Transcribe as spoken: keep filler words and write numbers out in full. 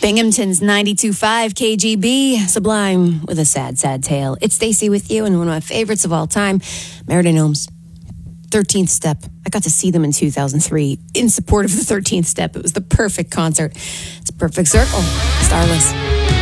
Binghamton's ninety-two point five K G B, Sublime with a sad, sad tale. It's Stacey with you, and one of my favorites of all time, Meriden Holmes. thirteenth Step. I got to see them in two thousand three in support of the thirteenth Step. It was the perfect concert. It's a perfect circle. Starless.